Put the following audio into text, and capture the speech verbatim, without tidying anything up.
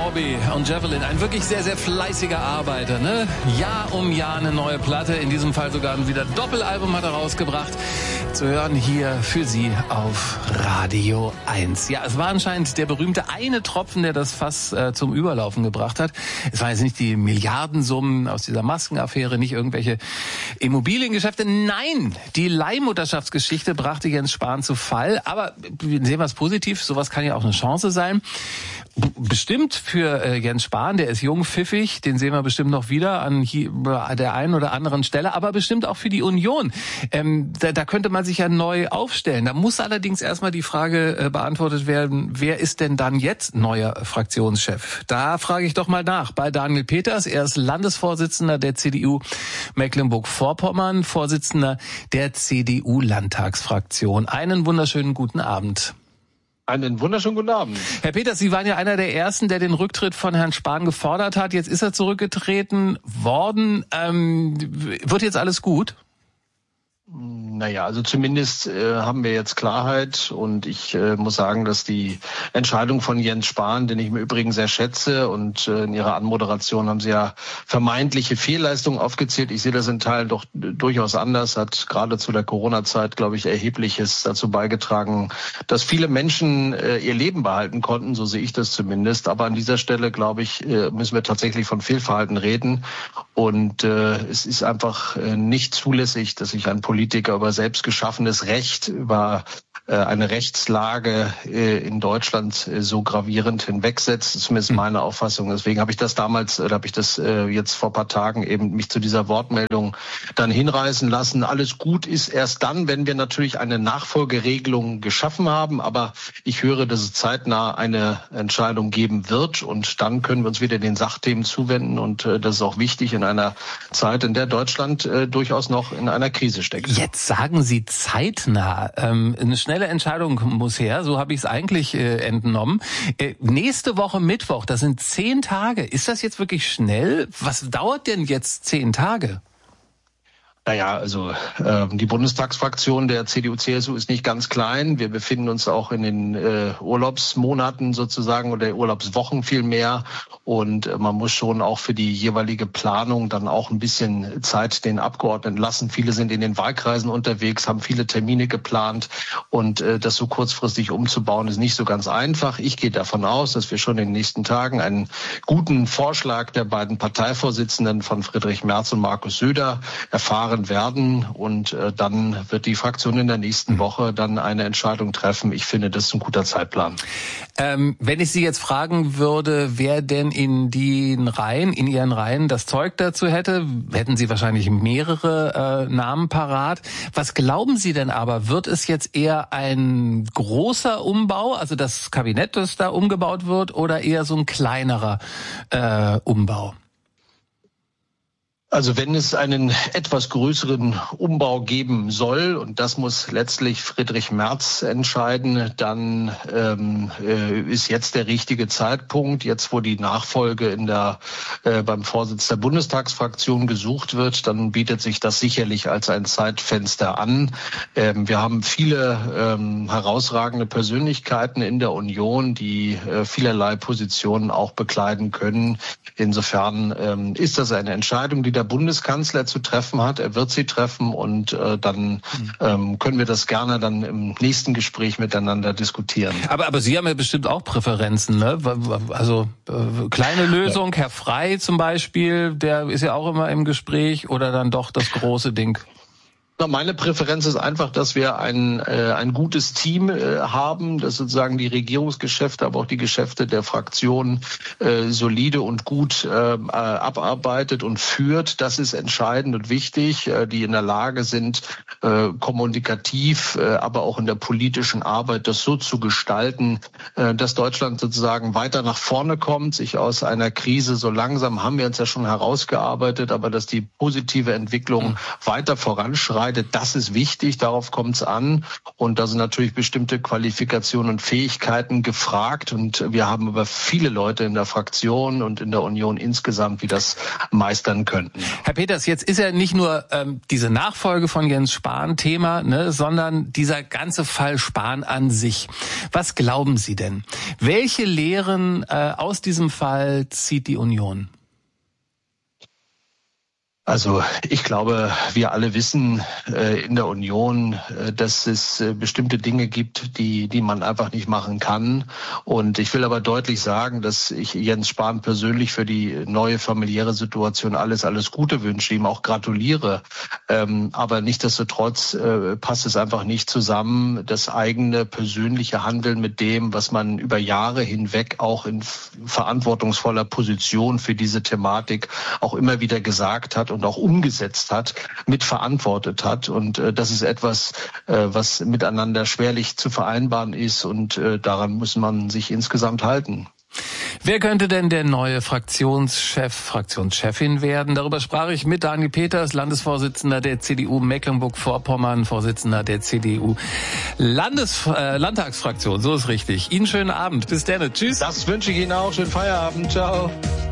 Corby und Javelin, ein wirklich sehr, sehr fleißiger Arbeiter, ne? Jahr um Jahr eine neue Platte, in diesem Fall sogar ein wieder Doppelalbum hat er rausgebracht. Zu hören hier für Sie auf Radio eins. Ja, es war anscheinend der berühmte eine Tropfen, der das Fass äh, zum Überlaufen gebracht hat. Es waren jetzt nicht die Milliardensummen aus dieser Maskenaffäre, nicht irgendwelche Immobiliengeschäfte. Nein, die Leihmutterschaftsgeschichte brachte Jens Spahn zu Fall. Aber sehen wir es positiv, sowas kann ja auch eine Chance sein. Bestimmt für äh, Jens Spahn, der ist jung, pfiffig, den sehen wir bestimmt noch wieder an hier, der einen oder anderen Stelle, aber bestimmt auch für die Union. Ähm, da, da könnte man sich ja neu aufstellen. Da muss allerdings erstmal die Frage äh, beantwortet werden, wer ist denn dann jetzt neuer Fraktionschef? Da frage ich doch mal nach bei Daniel Peters. Er ist Landesvorsitzender der C D U Mecklenburg-Vorpommern, Vorsitzender der C D U-Landtagsfraktion. Einen wunderschönen guten Abend. Einen wunderschönen guten Abend. Herr Peters, Sie waren ja einer der Ersten, der den Rücktritt von Herrn Spahn gefordert hat. Jetzt ist er zurückgetreten worden. Ähm, wird jetzt alles gut? Naja, also zumindest äh, haben wir jetzt Klarheit und ich äh, muss sagen, dass die Entscheidung von Jens Spahn, den ich im Übrigen sehr schätze, und äh, in Ihrer Anmoderation haben Sie ja vermeintliche Fehlleistungen aufgezählt. Ich sehe das in Teilen doch durchaus anders, hat gerade zu der Corona-Zeit, glaube ich, Erhebliches dazu beigetragen, dass viele Menschen äh, ihr Leben behalten konnten, so sehe ich das zumindest. Aber an dieser Stelle, glaube ich, äh, müssen wir tatsächlich von Fehlverhalten reden und äh, es ist einfach äh, nicht zulässig, dass sich ein Politiker über selbst geschaffenes Recht, über äh, eine Rechtslage äh, in Deutschland äh, so gravierend hinwegsetzt. Das ist zumindest meine Auffassung. Deswegen habe ich das damals, oder habe ich das äh, jetzt vor ein paar Tagen eben mich zu dieser Wortmeldung dann hinreißen lassen. Alles gut ist erst dann, wenn wir natürlich eine Nachfolgeregelung geschaffen haben. Aber ich höre, dass es zeitnah eine Entscheidung geben wird und dann können wir uns wieder den Sachthemen zuwenden. Und äh, das ist auch wichtig in einer Zeit, in der Deutschland äh, durchaus noch in einer Krise steckt. Jetzt sagen Sie zeitnah. Ähm, eine schnelle Entscheidung muss her, so habe ich es eigentlich äh, entnommen. Äh, nächste Woche Mittwoch, das sind zehn Tage. Ist das jetzt wirklich schnell? Was dauert denn jetzt zehn Tage? Naja, also äh, die Bundestagsfraktion der C D U C S U ist nicht ganz klein. Wir befinden uns auch in den äh, Urlaubsmonaten sozusagen oder Urlaubswochen vielmehr. Und äh, man muss schon auch für die jeweilige Planung dann auch ein bisschen Zeit den Abgeordneten lassen. Viele sind in den Wahlkreisen unterwegs, haben viele Termine geplant. Und äh, das so kurzfristig umzubauen, ist nicht so ganz einfach. Ich gehe davon aus, dass wir schon in den nächsten Tagen einen guten Vorschlag der beiden Parteivorsitzenden von Friedrich Merz und Markus Söder erfahren werden und äh, dann wird die Fraktion in der nächsten Woche dann eine Entscheidung treffen. Ich finde, das ist ein guter Zeitplan. Ähm, wenn ich Sie jetzt fragen würde, wer denn in den Reihen, in Ihren Reihen das Zeug dazu hätte, hätten Sie wahrscheinlich mehrere äh, Namen parat. Was glauben Sie denn aber? Wird es jetzt eher ein großer Umbau, also das Kabinett, das da umgebaut wird, oder eher so ein kleinerer äh, Umbau? Also wenn es einen etwas größeren Umbau geben soll, und das muss letztlich Friedrich Merz entscheiden, dann ähm, äh, ist jetzt der richtige Zeitpunkt, jetzt wo die Nachfolge in der äh, beim Vorsitz der Bundestagsfraktion gesucht wird, dann bietet sich das sicherlich als ein Zeitfenster an. Ähm, wir haben viele ähm, herausragende Persönlichkeiten in der Union, die äh, vielerlei Positionen auch bekleiden können. Insofern ähm, ist das eine Entscheidung, die der Bundeskanzler zu treffen hat. Er wird sie treffen und äh, dann ähm, können wir das gerne dann im nächsten Gespräch miteinander diskutieren. Aber aber Sie haben ja bestimmt auch Präferenzen, ne? Also äh, kleine Lösung, ja. Herr Frey zum Beispiel, der ist ja auch immer im Gespräch, oder dann doch das große Ding? Meine Präferenz ist einfach, dass wir ein äh, ein gutes Team äh, haben, das sozusagen die Regierungsgeschäfte, aber auch die Geschäfte der Fraktion äh, solide und gut äh, abarbeitet und führt. Das ist entscheidend und wichtig, äh, die in der Lage sind, äh, kommunikativ, äh, aber auch in der politischen Arbeit das so zu gestalten, äh, dass Deutschland sozusagen weiter nach vorne kommt, sich aus einer Krise so langsam, haben wir uns ja schon herausgearbeitet, aber dass die positive Entwicklung mhm. weiter voranschreitet. entscheidet. Das ist wichtig, darauf kommt es an. Und da sind natürlich bestimmte Qualifikationen und Fähigkeiten gefragt. Und wir haben aber viele Leute in der Fraktion und in der Union insgesamt, die das meistern könnten. Herr Peters, jetzt ist ja nicht nur ähm, diese Nachfolge von Jens Spahn Thema, ne, sondern dieser ganze Fall Spahn an sich. Was glauben Sie denn? Welche Lehren äh, aus diesem Fall zieht die Union? Also ich glaube, wir alle wissen äh, in der Union, äh, dass es äh, bestimmte Dinge gibt, die die man einfach nicht machen kann. Und ich will aber deutlich sagen, dass ich Jens Spahn persönlich für die neue familiäre Situation alles, alles Gute wünsche, ihm auch gratuliere. Ähm, aber nichtsdestotrotz äh, passt es einfach nicht zusammen, das eigene persönliche Handeln mit dem, was man über Jahre hinweg auch in verantwortungsvoller Position für diese Thematik auch immer wieder gesagt hat und auch umgesetzt hat, mitverantwortet hat. Und äh, das ist etwas, äh, was miteinander schwerlich zu vereinbaren ist. Und äh, daran muss man sich insgesamt halten. Wer könnte denn der neue Fraktionschef, Fraktionschefin werden? Darüber sprach ich mit Daniel Peters, Landesvorsitzender der C D U Mecklenburg-Vorpommern, Vorsitzender der C D U Landes, äh, Landtagsfraktion. So ist richtig. Ihnen schönen Abend. Bis dann. Tschüss. Das wünsche ich Ihnen auch. Schönen Feierabend. Ciao.